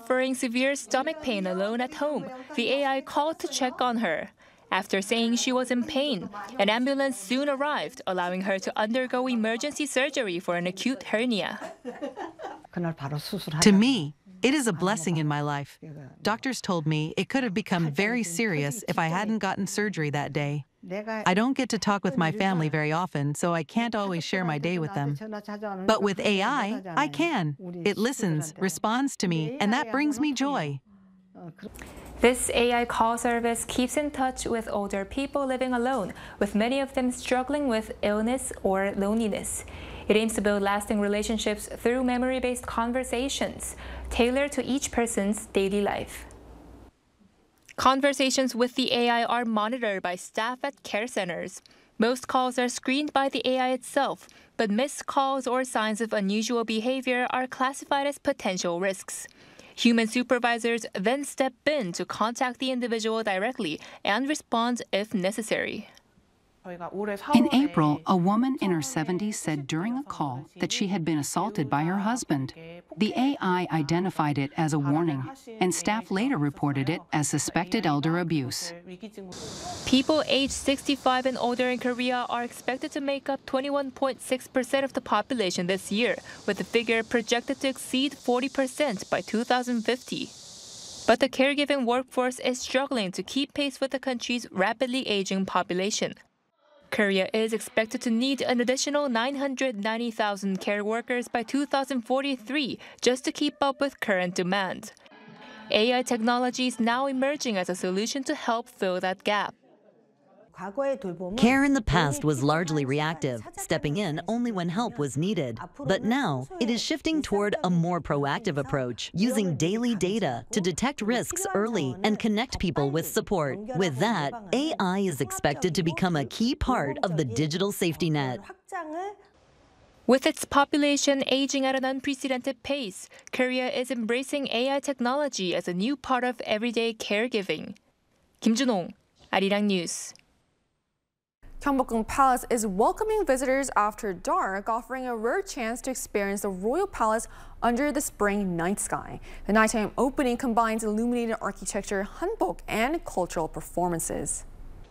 suffering severe stomach pain alone at home, the AI called to check on her. After saying she was in pain, an ambulance soon arrived, allowing her to undergo emergency surgery for an acute hernia. To me, it is a blessing in my life. Doctors told me it could have become very serious if I hadn't gotten surgery that day. I don't get to talk with my family very often, so I can't always share my day with them. But with AI, I can. It listens, responds to me, and that brings me joy. This AI call service keeps in touch with older people living alone, with many of them struggling with illness or loneliness. It aims to build lasting relationships through memory-based conversations, tailored to each person's daily life. Conversations with the AI are monitored by staff at care centers. Most calls are screened by the AI itself, but missed calls or signs of unusual behavior are classified as potential risks. Human supervisors then step in to contact the individual directly and respond if necessary. In April, a woman in her 70s said during a call that she had been assaulted by her husband. The AI identified it as a warning, and staff later reported it as suspected elder abuse. People aged 65 and older in Korea are expected to make up 21.6% of the population this year, with the figure projected to exceed 40% by 2050. But the caregiving workforce is struggling to keep pace with the country's rapidly aging population. Korea is expected to need an additional 990,000 care workers by 2043 just to keep up with current demand. AI technology is now emerging as a solution to help fill that gap. Care in the past was largely reactive, stepping in only when help was needed. But now, it is shifting toward a more proactive approach, using daily data to detect risks early and connect people with support. With that, AI is expected to become a key part of the digital safety net. With its population aging at an unprecedented pace, Korea is embracing AI technology as a new part of everyday caregiving. Kim Jun-hong, Arirang News. Gyeongbokgung Palace is welcoming visitors after dark, offering a rare chance to experience the royal palace under the spring night sky. The nighttime opening combines illuminated architecture, hanbok, and cultural performances.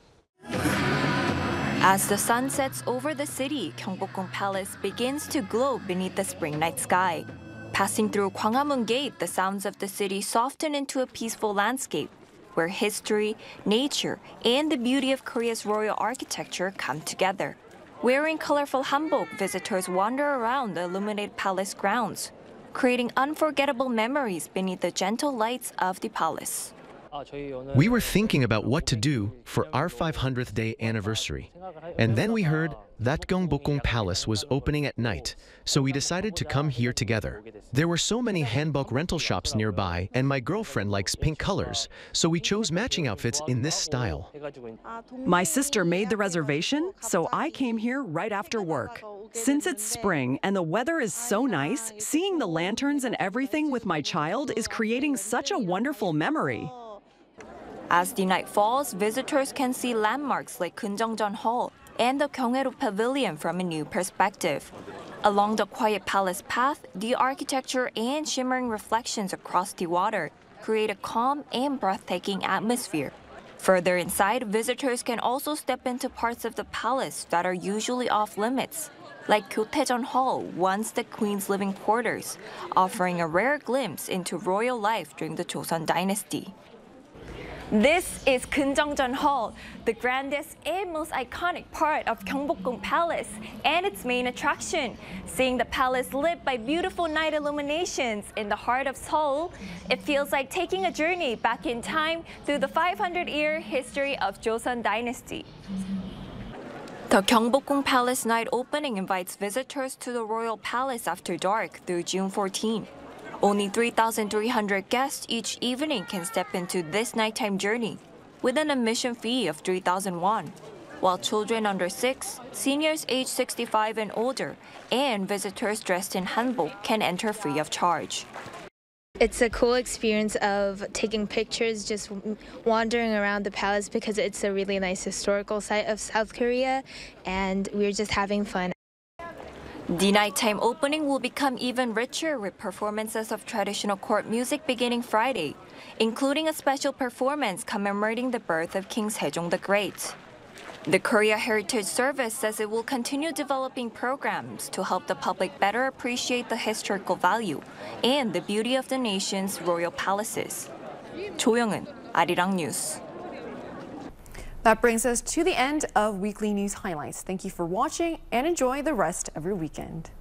As the sun sets over the city, Gyeongbokgung Palace begins to glow beneath the spring night sky. Passing through Gwanghwamun Gate, the sounds of the city soften into a peaceful landscape, where history, nature, and the beauty of Korea's royal architecture come together. Wearing colorful hanbok, visitors wander around the illuminated palace grounds, creating unforgettable memories beneath the gentle lights of the palace. We were thinking about what to do for our 500th day anniversary, and then we heard that Gyeongbokgung Palace was opening at night, so we decided to come here together. There were so many hanbok rental shops nearby, and my girlfriend likes pink colors, so we chose matching outfits in this style. My sister made the reservation, so I came here right after work. Since it's spring and the weather is so nice, seeing the lanterns and everything with my child is creating such a wonderful memory. As the night falls, visitors can see landmarks like Keunjeongjeon Hall and the Gyeonghaeru Pavilion from a new perspective. Along the quiet palace path, the architecture and shimmering reflections across the water create a calm and breathtaking atmosphere. Further inside, visitors can also step into parts of the palace that are usually off-limits, like Gyotaejeon Hall, once the Queen's living quarters, offering a rare glimpse into royal life during the Joseon Dynasty. This is Keunjeongjeon Hall, the grandest and most iconic part of Gyeongbokgung Palace and its main attraction. Seeing the palace lit by beautiful night illuminations in the heart of Seoul, it feels like taking a journey back in time through the 500-year history of Joseon Dynasty. The Gyeongbokgung Palace night opening invites visitors to the royal palace after dark through June 14. Only 3,300 guests each evening can step into this nighttime journey, with an admission fee of 3,000 won, while children under 6, seniors age 65 and older, and visitors dressed in hanbok can enter free of charge. It's a cool experience of taking pictures, just wandering around the palace because it's a really nice historical site of South Korea, and we're just having fun. The nighttime opening will become even richer with performances of traditional court music beginning Friday, including a special performance commemorating the birth of King Sejong the Great. The Korea Heritage Service says it will continue developing programs to help the public better appreciate the historical value and the beauty of the nation's royal palaces. 조영은, 아리랑 뉴스. That brings us to the end of Weekly News Highlights. Thank you for watching and enjoy the rest of your weekend.